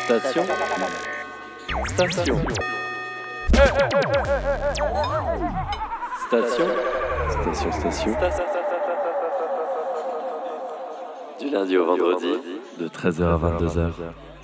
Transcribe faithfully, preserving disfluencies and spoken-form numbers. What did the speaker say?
Station. Station. Station. Station, station. Du lundi au vendredi, de treize heures à vingt-deux heures.